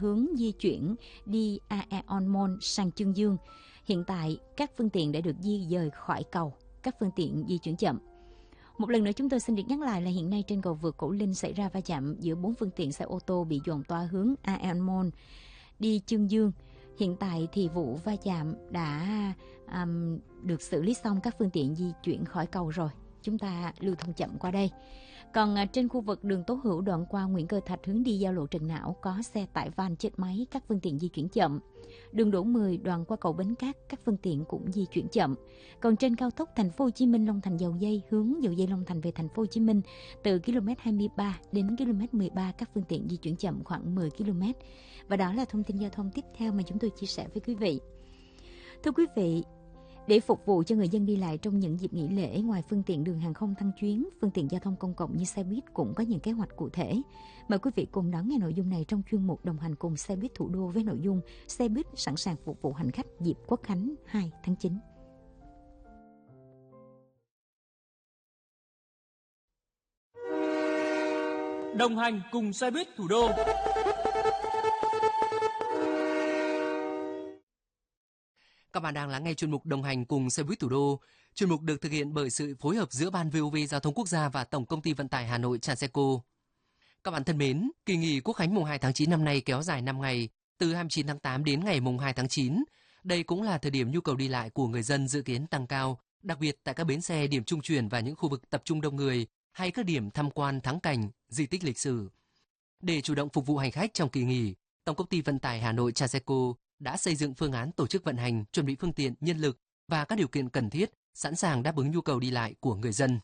hướng di chuyển đi Aeon Mall sang Chương Dương. Hiện tại, các phương tiện đã được di dời khỏi cầu, các phương tiện di chuyển chậm. Một lần nữa chúng tôi xin được nhắc lại là hiện nay trên cầu vượt Cửu Linh xảy ra va chạm giữa 4 phương tiện xe ô tô bị dồn toa hướng Aeon Mall đi Chương Dương. Hiện tại thì vụ va chạm đã được xử lý xong, các phương tiện di chuyển khỏi cầu rồi. Chúng ta lưu thông chậm qua đây. Còn trên khu vực đường Tố Hữu đoạn qua Nguyễn Cơ Thạch hướng đi giao lộ Trần Não có xe tải van chết máy, các phương tiện di chuyển chậm. Đường Đỗ 10 đoạn qua cầu Bến Cát, các phương tiện cũng di chuyển chậm. Còn trên cao tốc Thành phố Hồ Chí Minh Long Thành Dầu Dây hướng Dầu Dây Long Thành về Thành phố Hồ Chí Minh từ km 23 đến km 13, các phương tiện di chuyển chậm khoảng 10 km. Và đó là thông tin giao thông tiếp theo mà chúng tôi chia sẻ với quý vị. Thưa quý vị, để phục vụ cho người dân đi lại trong những dịp nghỉ lễ, ngoài phương tiện đường hàng không tăng chuyến, phương tiện giao thông công cộng như xe buýt cũng có những kế hoạch cụ thể. Mời quý vị cùng đón nghe nội dung này trong chuyên mục Đồng hành cùng xe buýt thủ đô với nội dung xe buýt sẵn sàng phục vụ hành khách dịp Quốc khánh 2 tháng 9. Đồng hành cùng xe buýt thủ đô. Các bạn đang lắng nghe chuyên mục Đồng hành cùng xe buýt thủ đô. Chuyên mục được thực hiện bởi sự phối hợp giữa Ban VOV Giao thông Quốc gia và Tổng công ty Vận tải Hà Nội Transeco. Các bạn thân mến, kỳ nghỉ Quốc khánh mùng 2 tháng 9 năm nay kéo dài 5 ngày, từ 29 tháng 8 đến ngày mùng 2 tháng 9. Đây cũng là thời điểm nhu cầu đi lại của người dân dự kiến tăng cao, đặc biệt tại các bến xe, điểm trung chuyển và những khu vực tập trung đông người hay các điểm tham quan thắng cảnh, di tích lịch sử. Để chủ động phục vụ hành khách trong kỳ nghỉ, Tổng công ty Vận tải Hà Nội Transeco đã xây dựng phương án tổ chức vận hành, chuẩn bị phương tiện, nhân lực và các điều kiện cần thiết, sẵn sàng đáp ứng nhu cầu đi lại của người dân.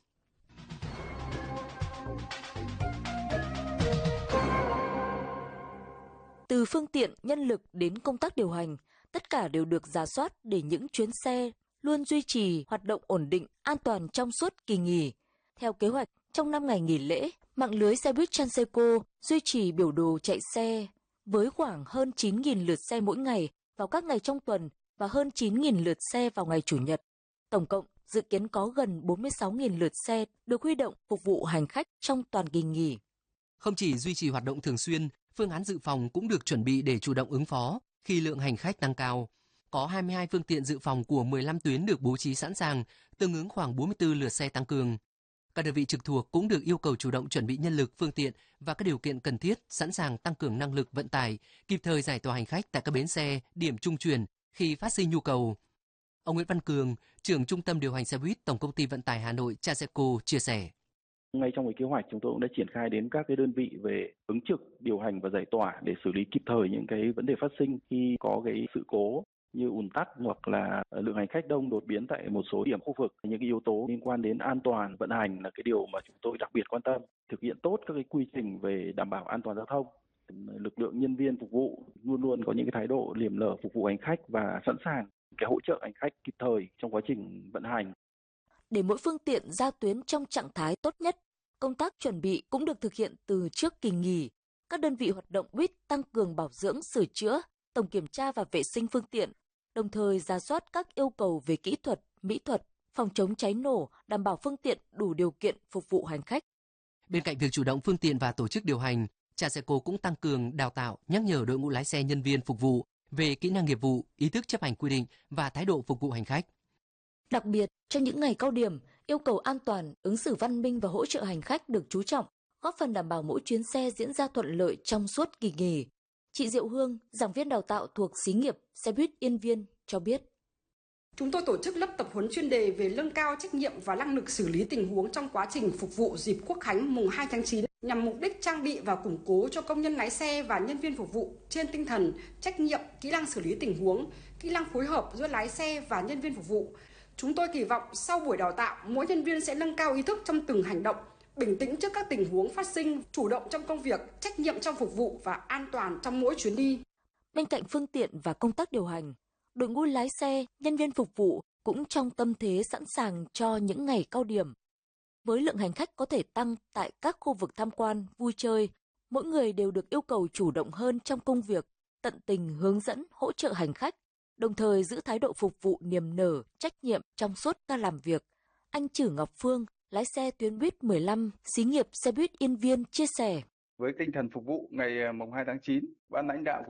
Từ phương tiện, nhân lực đến công tác điều hành, tất cả đều được rà soát để những chuyến xe luôn duy trì hoạt động ổn định, an toàn trong suốt kỳ nghỉ. Theo kế hoạch, trong 5 ngày nghỉ lễ, mạng lưới xe buýt Transeco duy trì biểu đồ chạy xe với khoảng hơn 9.000 lượt xe mỗi ngày vào các ngày trong tuần và hơn 9.000 lượt xe vào ngày Chủ nhật. Tổng cộng, dự kiến có gần 46.000 lượt xe được huy động phục vụ hành khách trong toàn kỳ nghỉ. Không chỉ duy trì hoạt động thường xuyên, phương án dự phòng cũng được chuẩn bị để chủ động ứng phó khi lượng hành khách tăng cao. Có 22 phương tiện dự phòng của 15 tuyến được bố trí sẵn sàng, tương ứng khoảng 44 lượt xe tăng cường. Các đơn vị trực thuộc cũng được yêu cầu chủ động chuẩn bị nhân lực, phương tiện và các điều kiện cần thiết, sẵn sàng tăng cường năng lực vận tải, kịp thời giải tỏa hành khách tại các bến xe, điểm trung chuyển khi phát sinh nhu cầu. Ông Nguyễn Văn Cường, trưởng Trung tâm điều hành xe buýt Tổng công ty Vận tải Hà Nội Transeco chia sẻ. Ngay trong cái kế hoạch chúng tôi cũng đã triển khai đến các cái đơn vị về ứng trực, điều hành và giải tỏa để xử lý kịp thời những cái vấn đề phát sinh khi có cái sự cố như ùn tắc hoặc là lượng hành khách đông đột biến tại một số điểm khu vực. Những cái yếu tố liên quan đến an toàn vận hành là cái điều mà chúng tôi đặc biệt quan tâm. Thực hiện tốt các cái quy trình về đảm bảo an toàn giao thông. Lực lượng nhân viên phục vụ luôn luôn có những cái thái độ liềm lở phục vụ hành khách và sẵn sàng cái hỗ trợ hành khách kịp thời trong quá trình vận hành. Để mỗi phương tiện ra tuyến trong trạng thái tốt nhất, công tác chuẩn bị cũng được thực hiện từ trước kỳ nghỉ. Các đơn vị hoạt động buýt tăng cường bảo dưỡng, sửa chữa, tổng kiểm tra và vệ sinh phương tiện, đồng thời rà soát các yêu cầu về kỹ thuật, mỹ thuật, phòng chống cháy nổ, đảm bảo phương tiện đủ điều kiện phục vụ hành khách. Bên cạnh việc chủ động phương tiện và tổ chức điều hành, Transeco cũng tăng cường đào tạo, nhắc nhở đội ngũ lái xe, nhân viên phục vụ về kỹ năng nghiệp vụ, ý thức chấp hành quy định và thái độ phục vụ hành khách. Đặc biệt, trong những ngày cao điểm, yêu cầu an toàn, ứng xử văn minh và hỗ trợ hành khách được chú trọng, góp phần đảm bảo mỗi chuyến xe diễn ra thuận lợi trong suốt kỳ nghỉ. Chị Diệu Hương, giảng viên đào tạo thuộc xí nghiệp xe buýt Yên Viên cho biết. Chúng tôi tổ chức lớp tập huấn chuyên đề về nâng cao trách nhiệm và năng lực xử lý tình huống trong quá trình phục vụ dịp Quốc khánh mùng 2 tháng 9 nhằm mục đích trang bị và củng cố cho công nhân lái xe và nhân viên phục vụ trên tinh thần trách nhiệm, kỹ năng xử lý tình huống, kỹ năng phối hợp giữa lái xe và nhân viên phục vụ. Chúng tôi kỳ vọng sau buổi đào tạo, mỗi nhân viên sẽ nâng cao ý thức trong từng hành động, bình tĩnh trước các tình huống phát sinh, chủ động trong công việc, trách nhiệm trong phục vụ và an toàn trong mỗi chuyến đi. Bên cạnh phương tiện và công tác điều hành, đội ngũ lái xe, nhân viên phục vụ cũng trong tâm thế sẵn sàng cho những ngày cao điểm. Với lượng hành khách có thể tăng tại các khu vực tham quan, vui chơi, mỗi người đều được yêu cầu chủ động hơn trong công việc, tận tình hướng dẫn, hỗ trợ hành khách, đồng thời giữ thái độ phục vụ niềm nở, trách nhiệm trong suốt ca làm việc. Anh Trử Ngọc Phương, lái xe tuyến buýt 15, xí nghiệp xe buýt Yên Viên chia sẻ. Với tinh thần phục vụ ngày mùng 2 tháng 9, ban lãnh đạo của